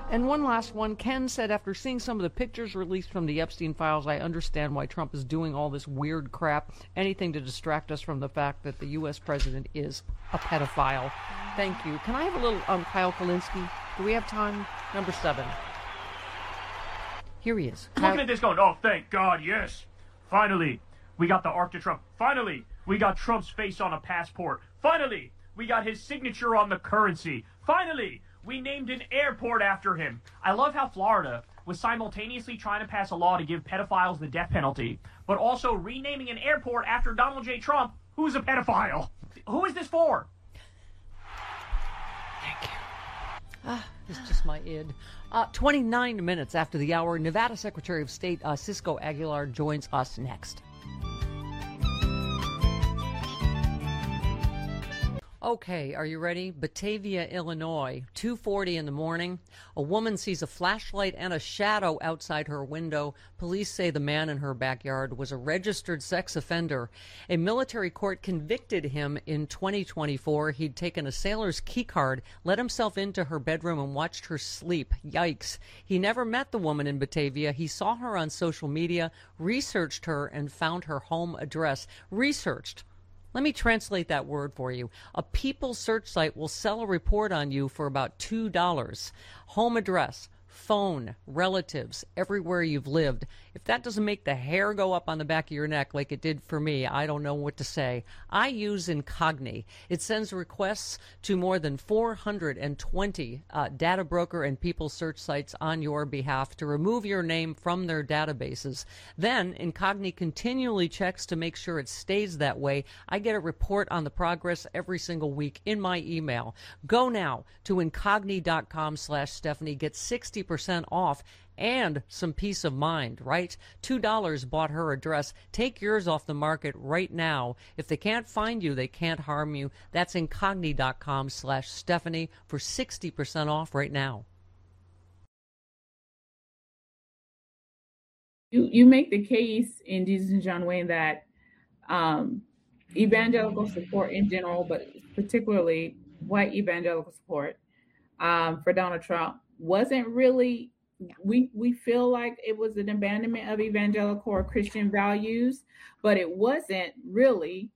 And one last one. Ken said, after seeing some of the pictures released from the Epstein files, I understand why Trump is doing all this weird crap. Anything to distract us from the fact that the U.S. president is a pedophile. Thank you. Can I have a little Kyle Kulinski? Do we have time? Number 7. Here he is. Looking at this going, oh, thank God, yes. Finally, we got the Arc de Trump. Finally, we got Trump's face on a passport. Finally, we got his signature on the currency. Finally, we named an airport after him. I love how Florida was simultaneously trying to pass a law to give pedophiles the death penalty, but also renaming an airport after Donald J. Trump, who's a pedophile. Who is this for? Thank you. It's just my id. 29 minutes after the hour, Nevada Secretary of State Cisco Aguilar joins us next. Okay, are you ready? Batavia, Illinois, 2:40 in the morning. A woman sees a flashlight and a shadow outside her window. Police say the man in her backyard was a registered sex offender. A military court convicted him in 2024. He'd taken a sailor's key card, let himself into her bedroom, and watched her sleep. Yikes. He never met the woman in Batavia. He saw her on social media, researched her, and found her home address. Researched. Let me translate that word for you. A People search site will sell a report on you for about $2. Home address, phone, relatives, everywhere you've lived. If that doesn't make the hair go up on the back of your neck like it did for me, I don't know what to say. I use Incogni. It sends requests to more than 420 data broker and people search sites on your behalf to remove your name from their databases. Then Incogni continually checks to make sure it stays that way. I get a report on the progress every single week in my email. Go now to incogni.com/Stephanie. Get 60% off and some peace of mind, right? $2 bought her address. Take yours off the market right now. If they can't find you, they can't harm you. That's incogni.com/Stephanie for 60% off right now. You make the case in Jesus and John Wayne that evangelical support in general, but particularly white evangelical support for Donald Trump wasn't really, we feel like it was an abandonment of evangelical or Christian values, but it wasn't really,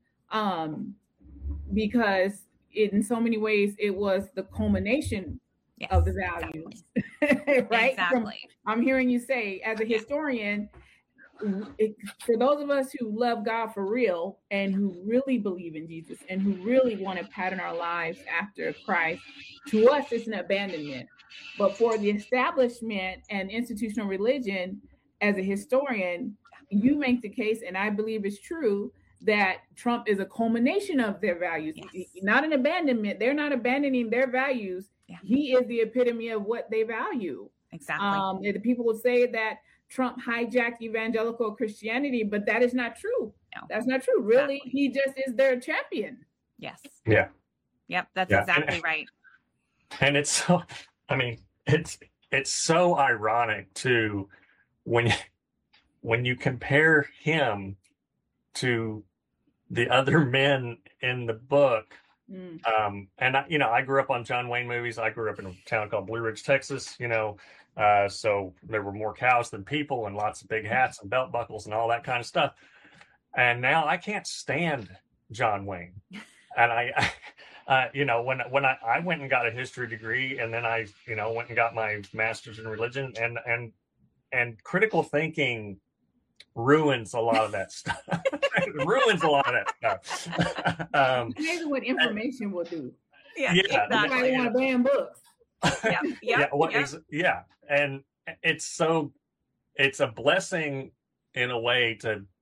because in so many ways it was the culmination of the values, right? Exactly. I'm hearing you say, as a historian, for those of us who love God for real and who really believe in Jesus and who really want to pattern our lives after Christ, to us it's an abandonment. But for the establishment and institutional religion, as a historian, you make the case, and I believe it's true, that Trump is a culmination of their values, not an abandonment. They're not abandoning their values. He is the epitome of what they value. Exactly. The people will say that Trump hijacked evangelical Christianity, but that is not true. No. That's not true. Really, he just is their champion. Yes. Yeah. Yep, that's exactly right. And it's so, I mean, it's so ironic too when you compare him to the other men in the book. And I grew up on John Wayne movies. I grew up in a town called Blue Ridge, Texas, so there were more cows than people and lots of big hats and belt buckles and all that kind of stuff. And now I can't stand John Wayne. And I when I went and got a history degree, and then I, went and got my master's in religion, and critical thinking ruins a lot of that stuff. It ruins a lot of that stuff. Maybe what information will do. Yeah, exactly. Want to ban books. And it's a blessing in a way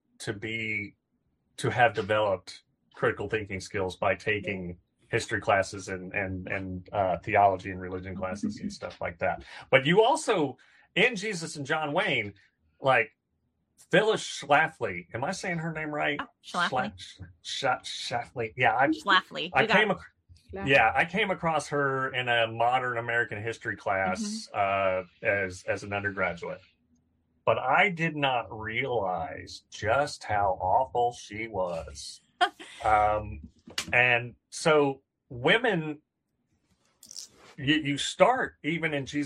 to have developed critical thinking skills by taking history classes and theology and religion classes and stuff like that. But you also, in Jesus and John Wayne, like Phyllis Schlafly, am I saying her name right? Schlafly. Schlafly. Yeah, Schlafly. I came across her in a modern American history class as an undergraduate. But I did not realize just how awful she was. And so women, you start even in Jesus